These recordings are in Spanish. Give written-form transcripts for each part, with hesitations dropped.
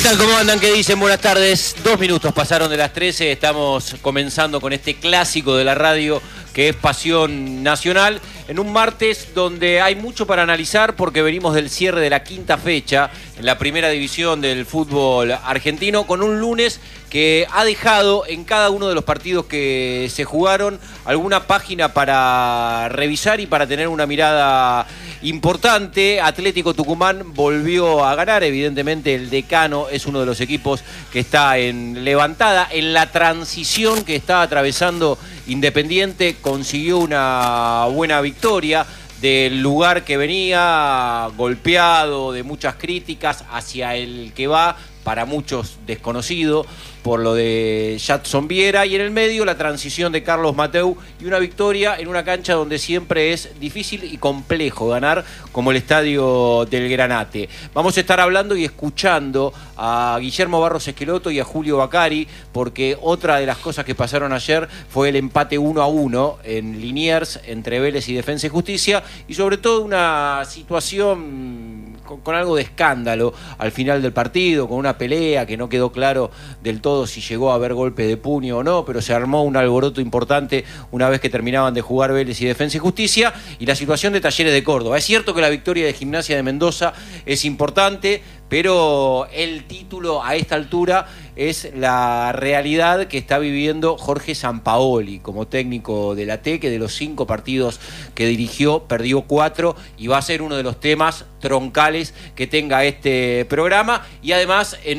tal? ¿Cómo andan? ¿Qué dicen? Buenas tardes. 2 minutos pasaron de las 13. Estamos comenzando con este clásico de la radio que es Pasión Nacional, en un martes donde hay mucho para analizar porque venimos del cierre de la quinta fecha en la primera división del fútbol argentino, con un lunes que ha dejado en cada uno de los partidos que se jugaron alguna página para revisar y para tener una mirada importante. Atlético Tucumán volvió a ganar, evidentemente el decano es uno de los equipos que está en levantada, en la transición que está atravesando Independiente. Consiguió una buena victoria del lugar que venía golpeado, de muchas críticas, hacia el que va, para muchos desconocido, por lo de Jadson Viera, y en el medio la transición de Carlos Mateu y una victoria en una cancha donde siempre es difícil y complejo ganar, como el estadio del Granate. Vamos a estar hablando y escuchando a Guillermo Barros Esqueloto y a Julio Bacari, porque otra de las cosas que pasaron ayer fue el empate 1-1 en Liniers entre Vélez y Defensa y Justicia, y sobre todo una situación con algo de escándalo al final del partido, con una pelea que no quedó claro del todo si llegó a haber golpe de puño o no, pero se armó un alboroto importante una vez que terminaban de jugar Vélez y Defensa y Justicia, y la situación de Talleres de Córdoba. Es cierto que la victoria de Gimnasia de Mendoza es importante, pero el título a esta altura es la realidad que está viviendo Jorge Sampaoli como técnico de la T, que de los 5 partidos que dirigió perdió 4, y va a ser uno de los temas troncales que tenga este programa, y además en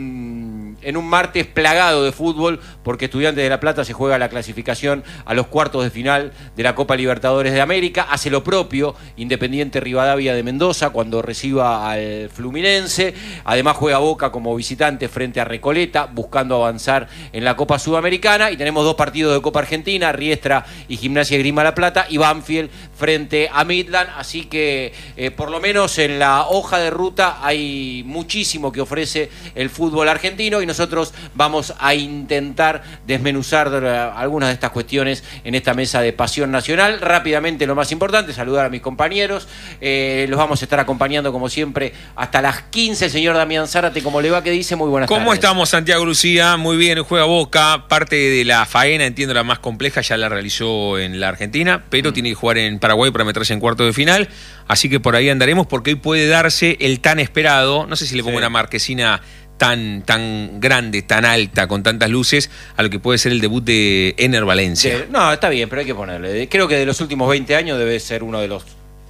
un martes plagado de fútbol, porque Estudiantes de La Plata se juega la clasificación a los cuartos de final de la Copa Libertadores de América. Hace lo propio Independiente Rivadavia de Mendoza cuando reciba al Fluminense. Además juega Boca como visitante frente a Recoleta, buscando avanzar en la Copa Sudamericana. Y tenemos 2 partidos de Copa Argentina, Riestra y Gimnasia Esgrima La Plata, y Banfield frente a Midland. Así que por lo menos en la hoja de ruta hay muchísimo que ofrece el fútbol argentino, y nosotros vamos a intentar desmenuzar algunas de estas cuestiones en esta mesa de Pasión Nacional. Rápidamente, lo más importante, saludar a mis compañeros. Los vamos a estar acompañando como siempre hasta las 15. El señor Damián Zárate, ¿cómo le va? ¿Qué dice? Muy buenas tardes. ¿Cómo estamos, Santiago Lucía? Muy bien, juega Boca. Parte de la faena, entiendo, la más compleja, ya la realizó en la Argentina, pero tiene que jugar en Paraguay para meterse en cuartos de final. Así que por ahí andaremos, porque hoy puede darse el tan esperado, no sé si le pongo una marquesina tan grande, tan alta, con tantas luces, a lo que puede ser el debut de Ener Valencia. No, está bien, pero hay que ponerle. Creo que de los últimos 20 años debe ser uno de los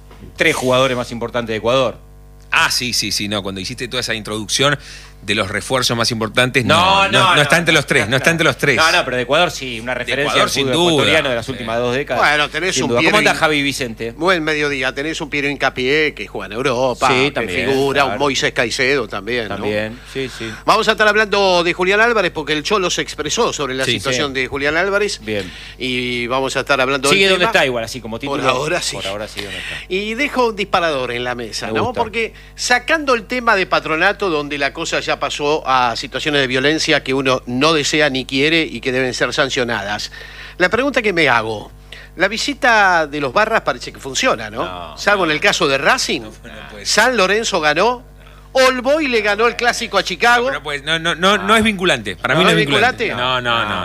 3 jugadores más importantes de Ecuador. Ah, sí, no, cuando hiciste toda esa introducción de los refuerzos más importantes, no está entre los tres, no está entre los 3. No, pero de Ecuador sí, una referencia al fútbol ecuatoriano de las últimas 2 décadas. Bueno, tenés un Piero. ¿Cómo anda Javi Vicente? Buen mediodía, tenés un Piero Hincapié que juega en Europa, sí, que también, figura, claro. Un Moisés Caicedo también, También, ¿no? sí. Vamos a estar hablando de Julián Álvarez, porque el Cholo se expresó sobre la situación de Julián Álvarez. Bien. Y vamos a estar hablando Sigue del donde tema. Está igual, así como título. Por ahora sí. Por ahora sí donde está. Y dejo un disparador en la mesa, Me ¿no? gusta. Porque sacando el tema de Patronato, donde la cosa ya pasó a situaciones de violencia que uno no desea ni quiere y que deben ser sancionadas, la pregunta que me hago: la visita de los Barras parece que funciona, ¿no? Salvo en el caso de Racing. San Lorenzo ganó. All Boy le ganó el clásico a Chicago. No es vinculante. Para mí no es vinculante. No.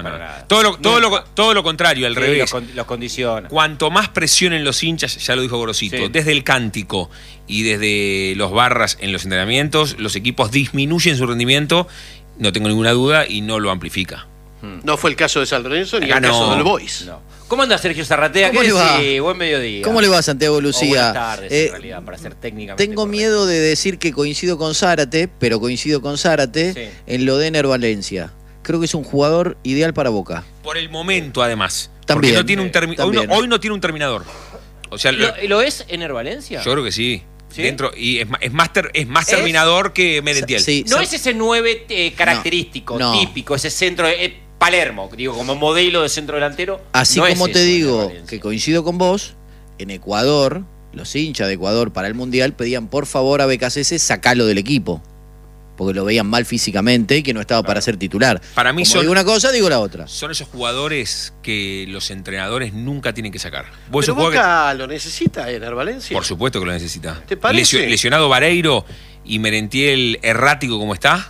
Todo lo contrario, al revés. Los condiciona. Cuanto más presionen los hinchas, ya lo dijo Gorosito, Sí. desde el cántico y desde los Barras en los entrenamientos, los equipos disminuyen su rendimiento, no tengo ninguna duda, y no lo amplifica. No fue el caso de San Lorenzo ni Acá el caso no. de All Boys. No. ¿Cómo anda Sergio Zarratea? ¿Cómo ¿Qué le va? decís? Buen mediodía. ¿Cómo le va, Santiago Lucía? Buenas tardes, en realidad, para ser técnicamente Tengo correcto. miedo de decir que coincido con Zárate, pero coincido con Zárate Sí. en lo de Ener Valencia. Creo que es un jugador ideal para Boca. Por el momento, además. También, Porque no tiene un también. hoy no tiene un terminador. O sea, ¿Lo es Ener Valencia? yo creo que sí. ¿Sí? Dentro, y es más terminador que Merentiel. Sí, No es ese 9 característico, No. típico, ese centro de Palermo, digo, como modelo de centro delantero. Así no como es te eso, digo Ener Valencia. que coincido con vos, en Ecuador, los hinchas de Ecuador para el Mundial pedían por favor a BKCS sacalo del equipo, porque lo veían mal físicamente y que no estaba para ser titular. Para mí Como digo una cosa, digo la otra. Son esos jugadores que los entrenadores nunca tienen que sacar. Vos Pero sos jugador Boca lo necesita, Ener Valencia. por supuesto que lo necesita. ¿Te parece? Lesionado Vareiro y Merentiel errático como está.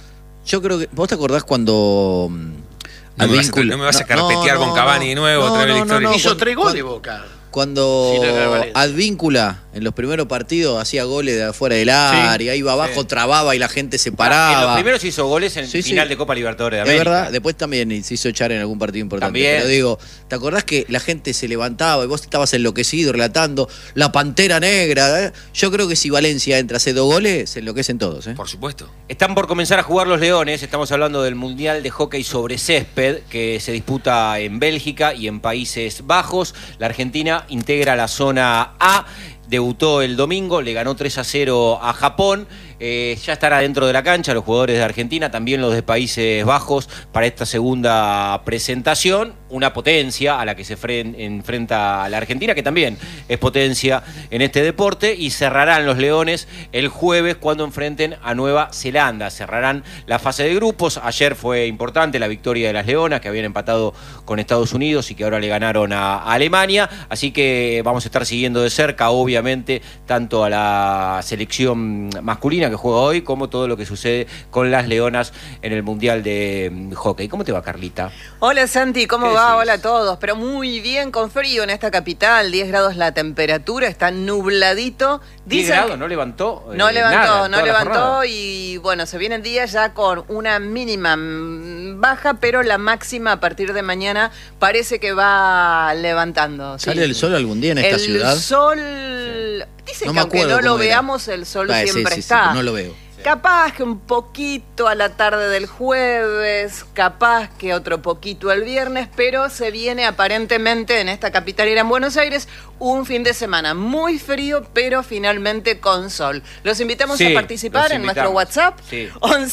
Yo creo que... ¿Vos te acordás cuando... No me vas a carpetear con Cavani de nuevo, otra vez la historia. Hizo 3 goles Boca. Cuando Sí, no, Advíncula en los primeros partidos hacía goles de afuera del área, iba abajo, trababa y la gente se paraba. En los primeros hizo goles en final de Copa Libertadores de América. Es verdad, después también se hizo echar en algún partido importante. También. Pero digo, ¿te acordás que la gente se levantaba y vos estabas enloquecido relatando la Pantera Negra? Yo creo que si Valencia entra a hacer 2 goles, se enloquecen todos. Por supuesto. Están por comenzar a jugar los Leones, estamos hablando del Mundial de Hockey sobre Césped, que se disputa en Bélgica y en Países Bajos. La Argentina integra la zona A, debutó el domingo, le ganó 3-0 a Japón. Ya estará dentro de la cancha los jugadores de Argentina, también los de Países Bajos para esta segunda presentación. Una potencia a la que se enfrenta a la Argentina, que también es potencia en este deporte, y cerrarán los Leones el jueves cuando enfrenten a Nueva Zelanda. Cerrarán la fase de grupos. Ayer fue importante la victoria de las Leonas, que habían empatado con Estados Unidos y que ahora le ganaron a Alemania. Así que vamos a estar siguiendo de cerca, obviamente, tanto a la selección masculina que juega hoy, como todo lo que sucede con las Leonas en el Mundial de Hockey. ¿Cómo te va, Carlita? Hola, Santi, ¿cómo ¿Qué va? decís? Hola a todos, pero muy bien, con frío en esta capital, 10 grados la temperatura, está nubladito. 10 grados, ¿no levantó? No levantó, nada, no toda la levantó jornada. y bueno, se vienen días ya con una mínima baja, pero la máxima a partir de mañana parece que va levantando. ¿Sí? ¿Sale el sol algún día en esta ciudad? El sol, dicen No que me aunque acuerdo no lo cómo era. veamos, el sol Sí, siempre sí, está. no lo veo. Capaz que un poquito a la tarde del jueves, capaz que otro poquito el viernes, pero se viene aparentemente en esta capital y en Buenos Aires un fin de semana muy frío, pero finalmente con sol. Los invitamos Sí, a participar los en nuestro invitamos. WhatsApp, Sí.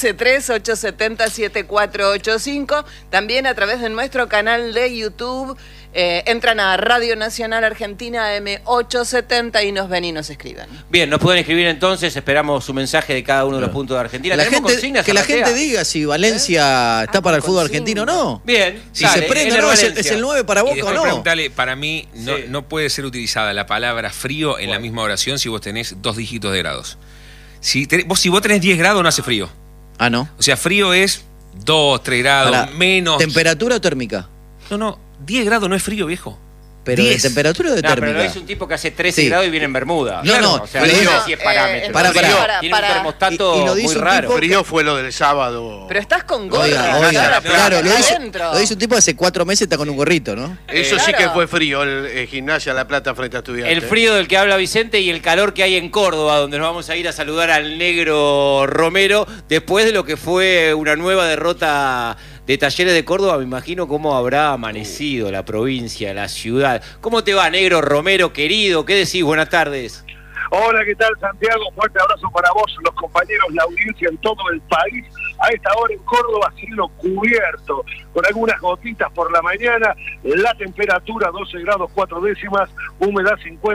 1138707485, también a través de nuestro canal de YouTube. Entran a Radio Nacional Argentina M870 y nos ven y nos escriben. Bien, nos pueden escribir entonces, esperamos su mensaje de cada uno de los puntos de Argentina. La ¿Tenemos gente, consignas, que la Arratea? gente diga si Valencia está para el fútbol consigna. argentino o no. Bien, Si dale, se prende Ener o no, Valencia. es el 9 para Y Boca o después no. preguntale, para mí no, Sí. no puede ser utilizada la palabra frío en la misma oración si vos tenés 2 dígitos de grados. Si vos tenés 10 grados no hace frío. Ah, no. O sea, frío es 2, 3 grados, Pará, menos. ¿temperatura o térmica? No, 10 grados no es frío, viejo. Pero 10. ¿de temperatura o de No, pero térmica? lo dice un tipo que hace 13 Sí. grados y viene en Bermuda. No, no, O sea, pero no sé digo- si es parámetro. Pará. Tiene un termostato Y lo dice muy un raro. tipo- Frío fue lo del sábado. Pero estás con gorra. Oiga, Ahora, claro, lo dice, adentro. lo dice un tipo de hace 4 meses está con un gorrito, ¿no? Eso sí Claro. que fue frío, el Gimnasia La Plata frente a Estudiantes. El frío del que habla Vicente y el calor que hay en Córdoba, donde nos vamos a ir a saludar al negro Romero, después de lo que fue una nueva derrota de Talleres de Córdoba. Me imagino cómo habrá amanecido la provincia, la ciudad. ¿Cómo te va, negro Romero, querido? ¿Qué decís? Buenas tardes. Hola, ¿qué tal, Santiago? Fuerte abrazo para vos, los compañeros, la audiencia en todo el país. A esta hora en Córdoba, cielo cubierto, con algunas gotitas por la mañana, la temperatura 12 grados 4 décimas, humedad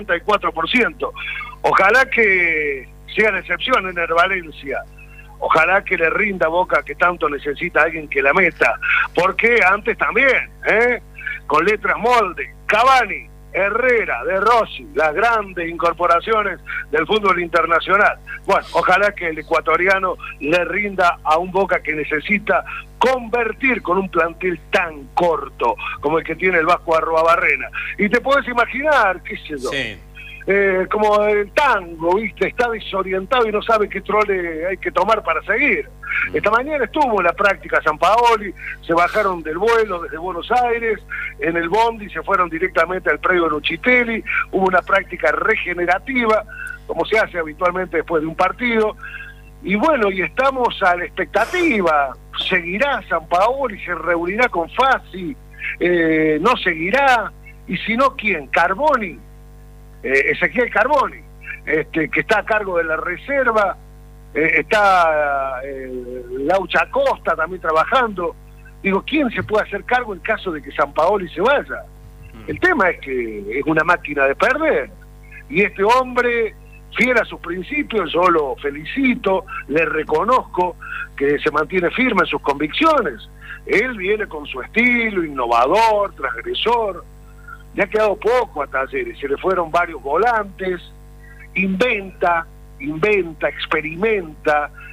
54%. Ojalá que sean excepción en el Valencia. Ojalá que le rinda Boca, que tanto necesita alguien que la meta. Porque antes también, con letras molde, Cavani, Herrera, De Rossi, las grandes incorporaciones del fútbol internacional. Bueno, ojalá que el ecuatoriano le rinda a un Boca que necesita convertir con un plantel tan corto como el que tiene el Vasco Arruabarrena. Y te puedes imaginar, qué sé yo, Sí. como el tango, ¿viste? Está desorientado y no sabe qué trole hay que tomar para seguir. Esta mañana estuvo en la práctica Sampaoli, se bajaron del vuelo desde Buenos Aires, en el bondi se fueron directamente al predio Nuchitelli, hubo una práctica regenerativa, como se hace habitualmente después de un partido, y bueno, y estamos a la expectativa. ¿Seguirá Sampaoli? ¿Se reunirá con Fassi? ¿No seguirá? Y si no, ¿quién? ¿Carboni? Ezequiel Carboni, que está a cargo de la reserva, está Laucha Costa también trabajando. Digo, ¿quién se puede hacer cargo en caso de que Sampaoli se vaya? El tema es que es una máquina de perder, y este hombre, fiel a sus principios, yo lo felicito, le reconozco que se mantiene firme en sus convicciones. Él viene con su estilo innovador, transgresor. Le ha quedado poco a Talleres, se le fueron varios volantes, inventa, experimenta,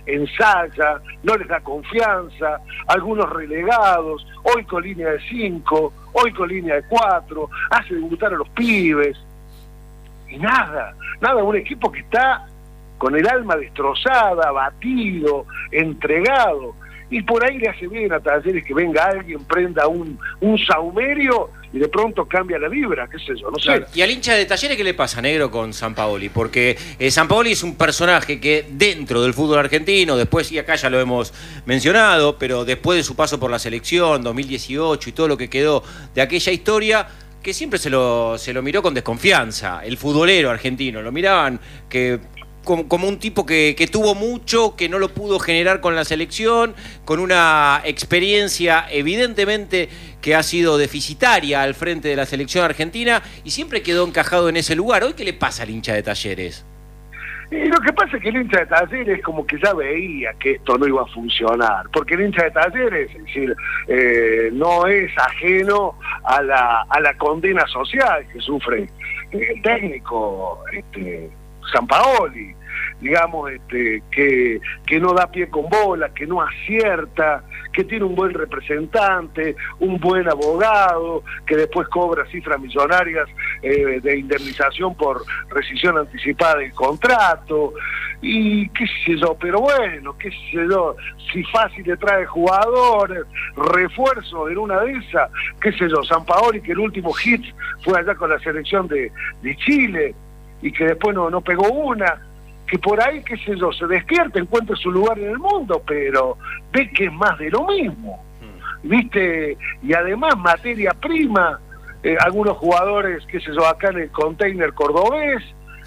ensaya, no les da confianza, algunos relegados, hoy con línea de 5, hoy con línea de 4, hace debutar a los pibes, y nada, un equipo que está con el alma destrozada, abatido, entregado, y por ahí le hace bien a Talleres que venga alguien, prenda un saumerio y de pronto cambia la vibra, qué sé yo, no sé. ¿Y al hincha de Talleres qué le pasa, negro, con Sampaoli? Porque Sampaoli es un personaje que dentro del fútbol argentino, después, y acá ya lo hemos mencionado, pero después de su paso por la selección, 2018 y todo lo que quedó de aquella historia, que siempre se lo miró con desconfianza, el futbolero argentino, lo miraban que como un tipo que tuvo mucho, que no lo pudo generar con la selección, con una experiencia evidentemente que ha sido deficitaria al frente de la selección argentina y siempre quedó encajado en ese lugar. ¿Hoy qué le pasa al hincha de Talleres? Y lo que pasa es que el hincha de Talleres como que ya veía que esto no iba a funcionar, porque el hincha de Talleres, es decir, no es ajeno a la condena social que sufre el técnico Sampaoli, digamos, que no da pie con bola, que no acierta, que tiene un buen representante, un buen abogado, que después cobra cifras millonarias de indemnización por rescisión anticipada del contrato, y qué sé yo, pero bueno, qué sé yo, si fácil le trae jugadores, refuerzos en una de esas, qué sé yo, Sampaoli, que el último hit fue allá con la selección de Chile, y que después no pegó una, que por ahí, qué sé yo, se despierta, encuentra su lugar en el mundo, pero ve que es más de lo mismo, ¿viste? Y además materia prima, algunos jugadores, qué sé yo, acá en el container cordobés,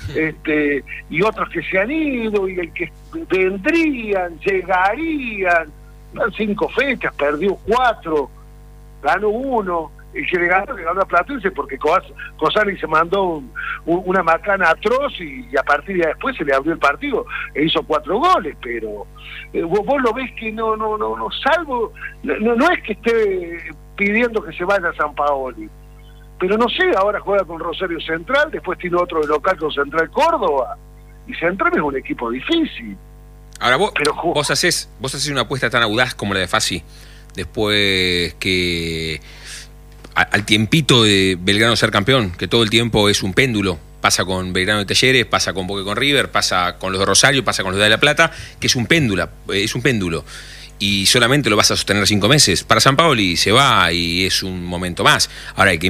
y otros que se han ido, y el que vendrían, llegarían, 5 fechas, perdió 4, ganó 1, y que le ganó a Platense porque Cosani se mandó una macana atroz y a partir de después se le abrió el partido e hizo 4 goles, pero vos lo ves que no, salvo, no es que esté pidiendo que se vaya a Sampaoli, pero no sé, ahora juega con Rosario Central, después tiene otro de local con Central Córdoba, y Central es un equipo difícil. Ahora vos haces una apuesta tan audaz como la de Fassi, después que al tiempito de Belgrano ser campeón, que todo el tiempo es un péndulo, pasa con Belgrano de Talleres, pasa con Boca y con River, pasa con los de Rosario, pasa con los de La Plata, que es un péndulo, y solamente lo vas a sostener 5 meses. Para Sampaoli se va y es un momento más. Ahora, el que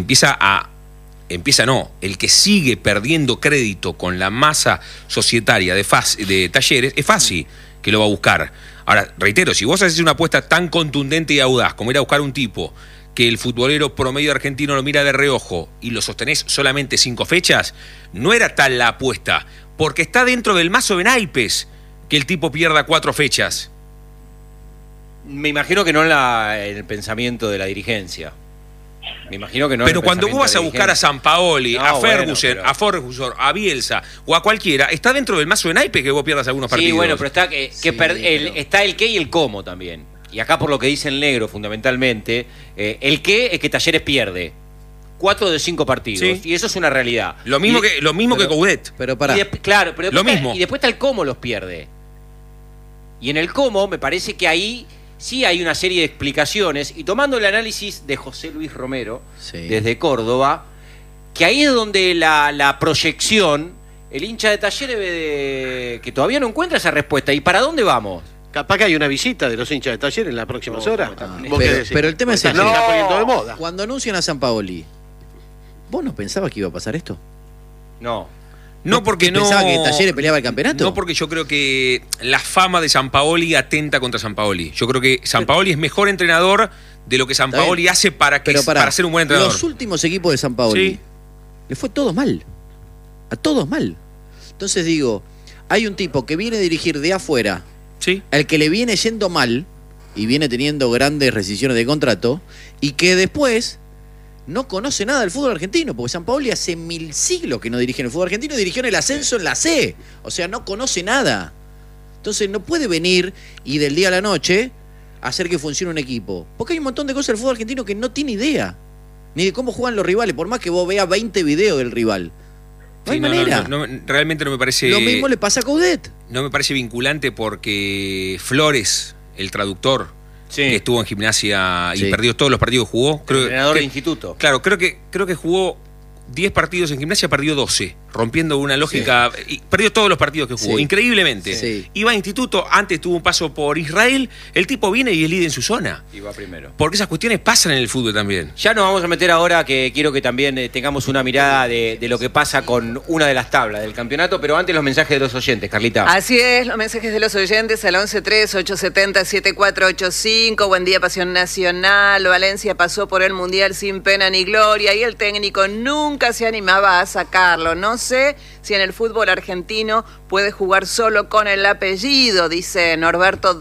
el que sigue perdiendo crédito con la masa societaria de Talleres, es Fassi, que lo va a buscar. Ahora, reitero, si vos haces una apuesta tan contundente y audaz como ir a buscar un tipo que el futbolero promedio argentino lo mira de reojo y lo sostenés solamente 5 fechas, no era tal la apuesta, porque está dentro del mazo de naipes que el tipo pierda 4 fechas. Me imagino que no en el pensamiento de la dirigencia. Me imagino que no. Pero cuando vos vas a buscar a Sampaoli, a Ferguson, a Ferguson, a Bielsa o a cualquiera, está dentro del mazo de naipes que vos pierdas algunos partidos. Sí, bueno, pero está está el qué y el cómo también. Y acá por lo que dice el negro fundamentalmente, el qué es que Talleres pierde 4 de 5 partidos, sí. Y eso es una realidad. Lo mismo que Coudet. Pero pará. Claro, pero y después está el cómo los pierde. Y en el cómo me parece que ahí sí hay una serie de explicaciones, y tomando el análisis de José Luis Romero, sí, desde Córdoba, que ahí es donde la proyección, el hincha de Talleres ve que todavía no encuentra esa respuesta. ¿Y para dónde vamos? Capaz que hay una visita de los hinchas de Talleres en las próximas horas. Pero el tema es el está poniendo de moda. Cuando anuncian a Sampaoli, ¿vos no pensabas que iba a pasar esto? No. No, porque no. ¿Pensaba que Talleres peleaba el campeonato? No, porque yo creo que la fama de Sampaoli atenta contra Sampaoli. Yo creo que Sampaoli es mejor entrenador de lo que Sampaoli hace para ser un buen entrenador. Los últimos equipos de Sampaoli, ¿sí?, le fue todo mal. A todos mal. Entonces digo, hay un tipo que viene a dirigir de afuera, ¿sí?, al que le viene yendo mal y viene teniendo grandes rescisiones de contrato, y que después no conoce nada del fútbol argentino, porque Sampaoli hace 1000 siglos que no dirige en el fútbol argentino, dirigió en el ascenso en la C, o sea, no conoce nada. Entonces no puede venir y del día a la noche hacer que funcione un equipo, porque hay un montón de cosas del fútbol argentino que no tiene idea, ni de cómo juegan los rivales, por más que vos veas 20 videos del rival. No hay manera. Realmente no me parece. Lo mismo le pasa a Coudet. no me parece vinculante porque Flores, el traductor, que estuvo en Gimnasia y perdió todos los partidos que jugó. Entrenador de instituto. Claro, creo que jugó 10 partidos en Gimnasia, perdió 12, rompiendo una lógica. Y perdió todos los partidos que jugó, increíblemente. Sí. Iba a instituto, antes tuvo un paso por Israel, el tipo viene y es líder en su zona. Y va primero. Porque esas cuestiones pasan en el fútbol también. Ya nos vamos a meter ahora, que quiero que también tengamos una mirada de lo que pasa con una de las tablas del campeonato, pero antes los mensajes de los oyentes, Carlita. Así es, los mensajes de los oyentes al 11-3-870-7485. Buen día, Pasión Nacional. Valencia pasó por el Mundial sin pena ni gloria y el técnico nunca se animaba a sacarlo. No sé si en el fútbol argentino puede jugar solo con el apellido, dice Norberto